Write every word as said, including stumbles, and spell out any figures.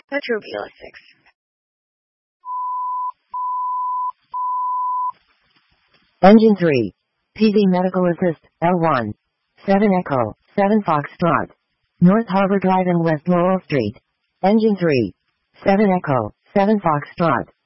Petrobiolitics. Engine three. P V Medical Assist, L one. seven Echo, seven Foxtrot. North Harbor Drive and West Lowell Street. Engine three. seven Echo, seven Foxtrot.